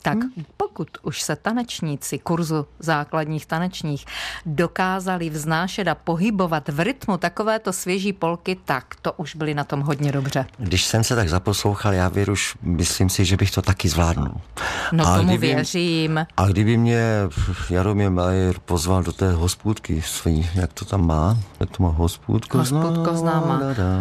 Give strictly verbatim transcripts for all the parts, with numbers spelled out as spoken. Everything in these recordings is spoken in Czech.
Tak pokud už se tanečníci kurzu základních tanečních dokázali vznášet a pohybovat v rytmu takovéto svěží polky, tak to už byli na tom hodně dobře. Když jsem se tak zaposlouchal, já věruš, myslím si, že bych to taky zvládnul. No a tomu kdyby, věřím. A kdyby mě Jaromír Majer pozval do té hospůdky svý, jak to tam má? Jak to má hospůdko? Hospůdko známa.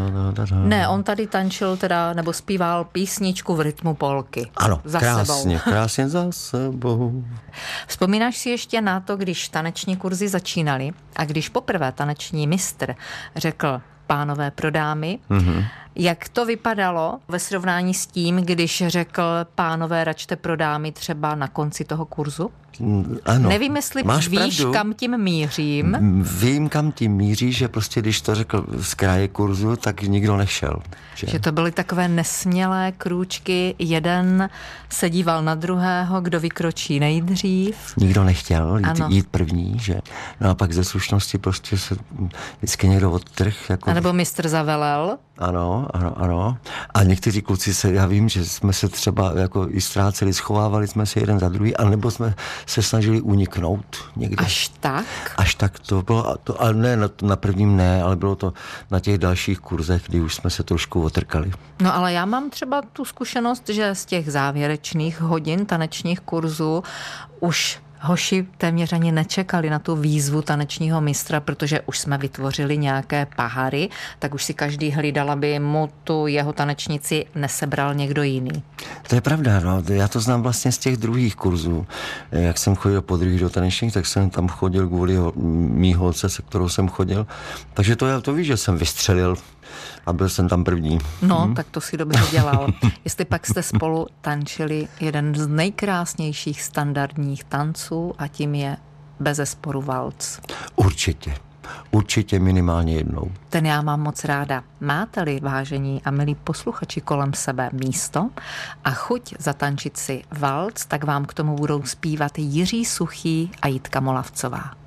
Ne, on tady tančil teda, nebo zpíval písničku v rytmu polky. Ano, za krásně, sebou. krásně za sebou. Vzpomínáš si ještě na to, když taneční kurzy začínaly a když poprvé taneční mistr řekl pánové pro dámy, mm-hmm. jak to vypadalo ve srovnání s tím, když řekl pánové račte pro dámy třeba na konci toho kurzu? Ano. Nevím, jestli Máš víš, pravdu. kam tím mířím. Vím, kam tím míří, že prostě když to řekl z kraje kurzu, tak nikdo nešel. Že, že to byly takové nesmělé krůčky, jeden se díval na druhého, kdo vykročí nejdřív. Nikdo nechtěl jít, jít první, že? No a pak ze slušnosti prostě se vždycky někdo odtrh. Jako... A nebo mistr zavelel. Ano, ano, ano. A někteří kluci se, já vím, že jsme se třeba jako i ztráceli, schovávali jsme se jeden za druhý, anebo jsme se snažili uniknout někde. Až tak? Až tak to bylo, to, ale ne na, na prvním ne, ale bylo to na těch dalších kurzech, kdy už jsme se trošku otrkali. No ale já mám třeba tu zkušenost, že z těch závěrečných hodin tanečních kurzů už hoši téměř ani nečekali na tu výzvu tanečního mistra, protože už jsme vytvořili nějaké pahary, tak už si každý hlídal, aby mu tu jeho tanečnici nesebral někdo jiný. To je pravda, no. Já to znám vlastně z těch druhých kurzů. Jak jsem chodil po druhých do tanečních, tak jsem tam chodil kvůli mý holce, se kterou jsem chodil. Takže to já to víš, že jsem vystřelil a byl jsem tam první. No, hmm. tak to si dobře dělal. Jestli pak jste spolu tančili jeden z nejkrásnějších standardních tanců a tím je bezesporu valc. Určitě. Určitě minimálně jednou. Ten já mám moc ráda. Máte-li, vážení a milí posluchači, kolem sebe místo a chuť zatančit si valc, tak vám k tomu budou zpívat Jiří Suchý a Jitka Molavcová.